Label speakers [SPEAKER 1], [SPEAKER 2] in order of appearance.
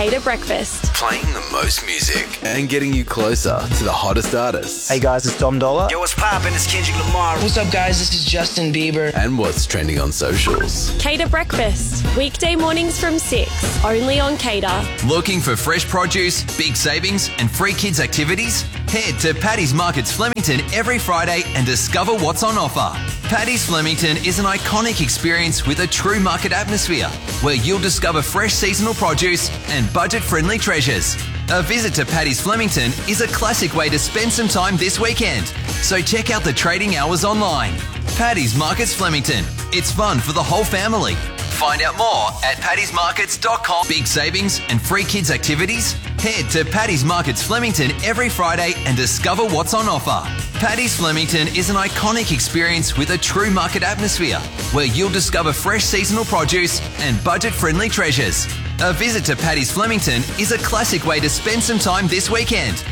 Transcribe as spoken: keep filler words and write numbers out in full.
[SPEAKER 1] Cater Breakfast.
[SPEAKER 2] Playing the most music and getting you closer to the hottest artists.
[SPEAKER 3] Hey guys, it's Dom Dollar.
[SPEAKER 4] Yo, what's poppin'? It's Kendrick Lamar.
[SPEAKER 5] What's up, guys? This is Justin Bieber.
[SPEAKER 2] And what's trending on socials.
[SPEAKER 1] Cater Breakfast. Weekday mornings from six. Only on Cater.
[SPEAKER 6] Looking for fresh produce, big savings, and free kids' activities? Head to Paddy's Markets Flemington every Friday and discover what's on offer. Paddy's Flemington is an iconic experience with a true market atmosphere where you'll discover fresh seasonal produce and budget-friendly treasures. A visit to Paddy's Flemington is a classic way to spend some time this weekend, so check out the trading hours online. Paddy's Markets Flemington. It's fun for the whole family. Find out more at paddys markets dot com. Big savings and free kids' activities? Head to Paddy's Markets Flemington every Friday and discover what's on offer. Paddy's Flemington is an iconic experience with a true market atmosphere where you'll discover fresh seasonal produce and budget-friendly treasures. A visit to Paddy's Flemington is a classic way to spend some time this weekend,